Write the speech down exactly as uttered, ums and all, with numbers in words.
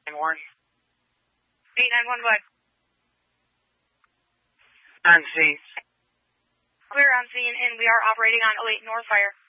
Warren. eight nine one, what? On scene. We're on scene, and we are operating on oh eight North Fire.